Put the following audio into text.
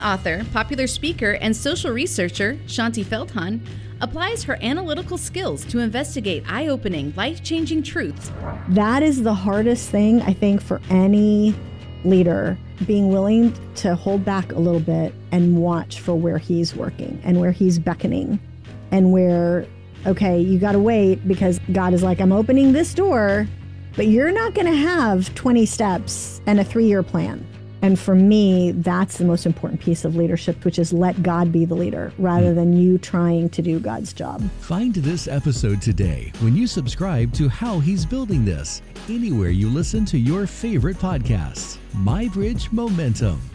Author, popular speaker, and social researcher Shanti Feldhahn applies her analytical skills to investigate eye-opening, life-changing truths. That is the hardest thing, I think, for any leader, being willing to hold back a little bit and watch for where he's working and where he's beckoning and where, okay, you got to wait because God is like, I'm opening this door, but you're not going to have 20 steps and a 3-year plan. And for me, that's the most important piece of leadership, which is let God be the leader rather than you trying to do God's job. Find this episode today when you subscribe to How He's Building This, anywhere you listen to your favorite podcasts. MyBridge Momentum.